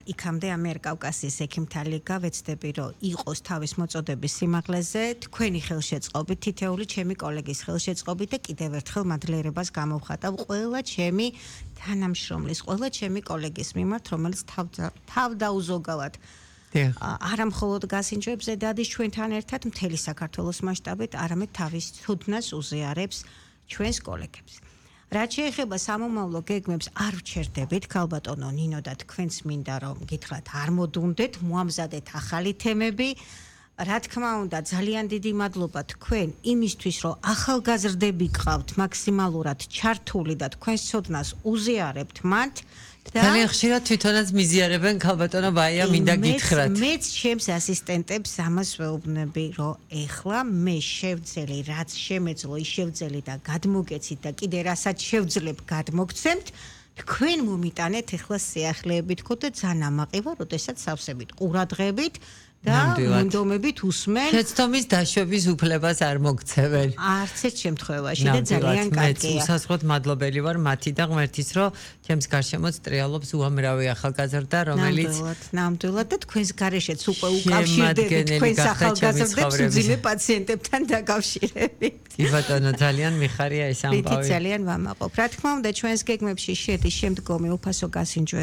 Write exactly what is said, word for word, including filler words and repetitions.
იქამდე ამიერკავკასიის ექიმთა ლიგა ვეცდები რომ იყოს თავის მოწოდების სიმაღლეზე თქვენი ხელშეწყობით თითეული ჩემი კოლეგის ხელშეწყობით და კიდევ ერთხელ მადლიერებას გამოვხატავ ყველა ჩემი თანამშრომლის ყველა ჩემი კოლეგის მიმართ რომელიც თავდაუზოგავად არა მხოლოდ გასინჯვებზე დადის ჩვენთან ერთად მთელი საქართველოს მასშტაბით არამედ თავის ცუდნას უზიარებს ჩვენს კოლეგებს რაც შეეხება სამომავლო გეგმებს არ ვჩერდებით ქალბატონო ნინო და თქვენს მინდა რომ გითხრათ არ მოდუნდეთ მოამზადეთ ახალი თემები რა თქმა უნდა ძალიან დიდი მადლობა თქვენ იმისთვის რომ ახალგაზრდები გყავთ მაქსიმალურად ჩართული და თქვენს ცოდნას უზიარებთ მათ ძალიან ხშირად თვითონაც მიზიარებენ ქალბატონო ბაია მინდა გითხრათ მეც ჩემს ასისტენტებს ამას ვეუბნები რომ ეხლა მე შევძელი რაც შემეძლო ის შევძელი და გადმოგეცით და კიდე რასაც შევძლებ გადმოგცემთ თქვენ მომიტანეთ ეხლა სიახლეებით ხო და ძალიან ამაყივა როდესაც სავსებით ყურადღებით და მონდომებით უსმენ შეცდომის დაშვების უფლებას არ მოგცევენ არც ერთ შემთხვევაში და ძალიან კარგია მე უსასრულოდ მადლობელი ვარ მათი და ღმერთის რომ ჩემს გარშემოც ტრიალობს უამრავი ახალგაზრდა რომელიც ნამდვილად და თქვენს გარეშეც უკვე უკავშირდებით თქვენს ახალგაზრდებს უძიმე პაციენტებთან დაკავშირებით კი ბატონო ძალიან მიხარია ეს ამბავი ძალიან ვამაყობ რა თქმა უნდა ჩვენს გეგმებში შედის შემდგომი უფასო გასინჯვება